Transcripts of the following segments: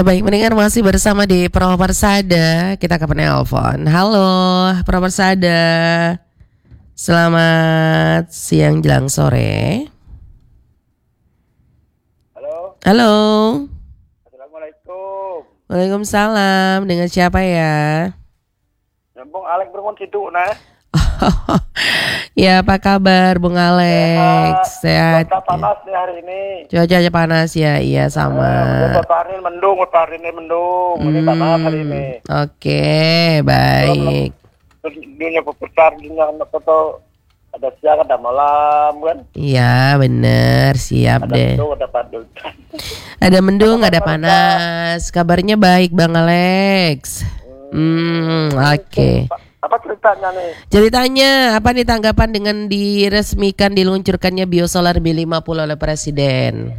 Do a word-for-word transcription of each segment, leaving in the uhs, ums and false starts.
baik, mendengar masih bersama di Pro Persada. Kita ke penelpon. Halo Pro Persada, selamat siang jelang sore. Halo. Halo. Assalamualaikum. Waalaikumsalam. Dengan siapa ya? Bung Alex Bermon Siduk nah. Ya, apa kabar Bung Alex? Sehat. Cuaca panas nih hari ini. Cuaca panas ya, iya sama. Eh, hari ini mendung, hari ini mendung. Hmm, ini panas hari ini. Oke, baik. Dunia berputar, dunia foto ada siang, ada malam kan? Iya, bener, siap ada deh. Mendung, ada padul. Ada mendung, ada panas. Kabarnya baik Bang Alex. Hmm, oke. Okay. Apa ceritanya nih? Ceritanya apa nih tanggapan dengan diresmikan diluncurkannya biosolar B lima puluh oleh Presiden?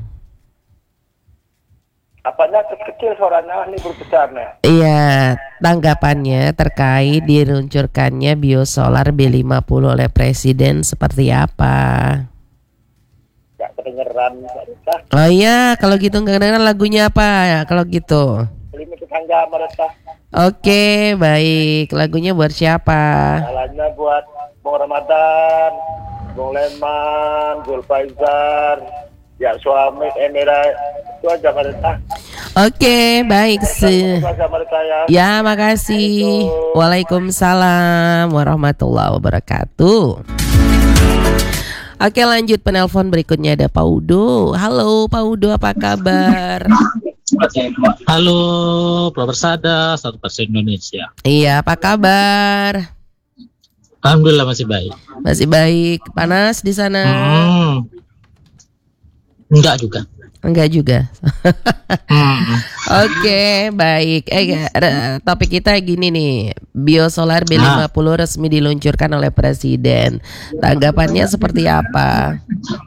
Apanya kecil suaranya, ini berbesar nih. Iya, tanggapannya terkait diluncurkannya biosolar B lima puluh oleh Presiden seperti apa? Ya kedengeran. Oh iya, kalau gitu nggak kedengeran lagunya apa ya kalau gitu? Lima tetangga mereka. Oke, baik. Lagunya buat siapa? Salahnya buat Bung Ramadan, Bung Leman, Gul Faizar, ya suami Emira, itu aja mereka. Oke, baik sih. Ya, makasih. Waalaikumsalam warahmatullahi wabarakatuh. Oke, lanjut penelpon berikutnya ada Pak Udo. Halo Pak Udo, apa kabar? Halo, Pro Persada, satu persen Indonesia. Iya, apa kabar? Alhamdulillah masih baik. Masih baik. Panas di sana? Hmm. Enggak juga. Enggak juga. hmm. Oke, baik. Eh, topik kita gini nih. Biosolar B lima puluh nah. resmi diluncurkan oleh Presiden. Tanggapannya seperti apa?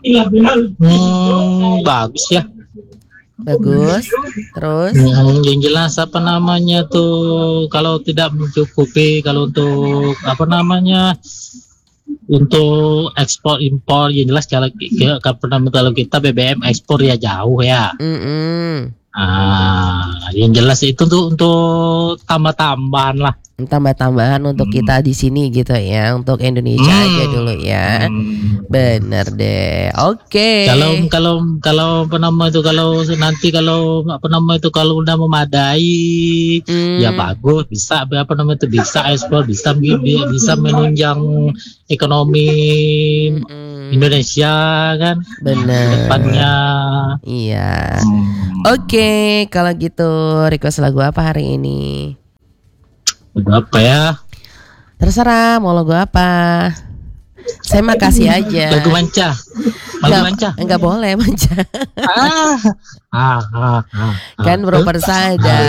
Hmm, bagus ya. Bagus. Terus hmm, yang jelas apa namanya tuh, kalau tidak mencukupi, kalau untuk apa namanya untuk ekspor impor, yang jelas kalau kalau kita B B M ekspor ya jauh ya. Mm-mm. Ah, yang jelas itu untuk untuk tambah-tambahan lah. Tambah-tambahan untuk hmm. kita di sini gitu ya, untuk Indonesia hmm. aja dulu ya. Hmm. Bener deh. Oke. Okay. Kalau kalau kalau apa nama itu kalau nanti kalau apa nama itu kalau udah memadai hmm. ya bagus, bisa apa nama itu bisa ekspor, bisa bisa menunjang ekonomi hmm. Indonesia kan. Bener. Depannya. Iya. Hmm. Oke, okay, kalau gitu request lagu apa hari ini? Lagu apa ya? Terserah mau lagu apa. Saya makasih aja. Lagu manca. Lagu manca. Enggak boleh manca. Ah. Ah, ah, ah, kan Pro Persada.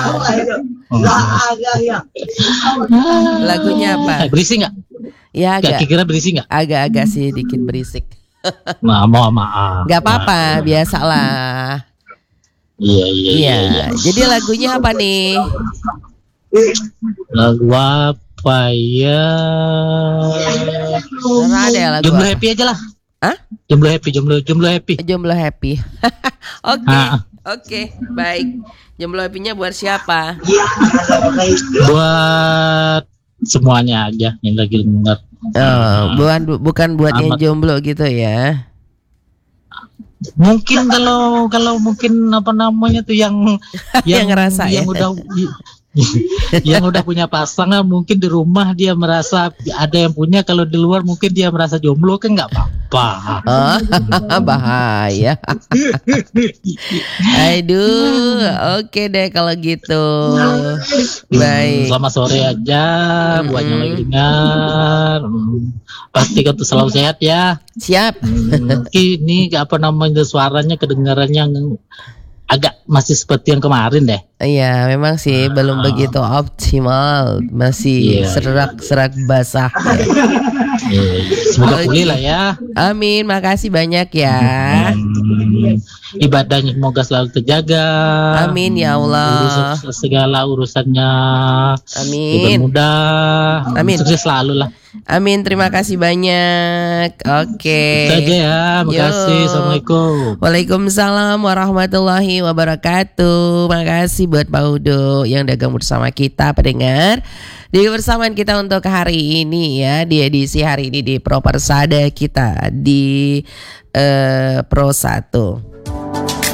Lagunya apa? Berisik enggak? Ya agak. Kira-kira berisik enggak? Agak-agak sih dikit berisik. Nah, maaf maaf. Enggak apa-apa, biasalah. Iya, iya, iya. iya. Jadi lagunya apa nih? Lagu apa ya? Karena ada ya lagu. Jomblo apa? Happy aja lah. Hah? Jomblo Happy, jomblo jomblo happy. Jomblo Happy. Oke. Okay. Ah. Oke, okay, baik. Jomblo Happy-nya buat siapa? Buat semuanya aja yang lagi dengar. Oh, bukan bukan buat Amat. Yang jomblo gitu ya. Mungkin kalau kalau mungkin apa namanya tuh yang yang, yang ngerasa yang ya? udah yang udah punya pasangan, mungkin di rumah dia merasa ada yang punya, kalau di luar mungkin dia merasa jomblo, kan nggak apa-apa. Oh, bahaya. Aduh, oke deh kalau gitu. Baik. Selamat sore aja hmm. buat yang lagi dengar. Pasti kau tuh selalu sehat ya. Siap. Hmm, ini apa namanya suaranya kedengarannya agak masih seperti yang kemarin deh. Iya, memang sih ah. belum begitu optimal, masih yeah, serak-serak yeah. basah. Yeah, semoga pulih lah ya. Amin, makasih banyak ya. Hmm, ibadahnya semoga selalu terjaga. Amin ya Allah. Urus, segala urusannya Amin. dipermudah. Amin. Sukses selalu lah. Amin, terima kasih banyak. Oke. Itu aja ya, makasih. Assalamualaikum. Waalaikumsalam warahmatullahi wabarakatuh. wabarakatuh. Makasih buat Pak Udo yang dagang bersama kita pendengar di kebersamaan kita untuk hari ini ya, di edisi hari ini di Propersada kita di uh, Pro satu.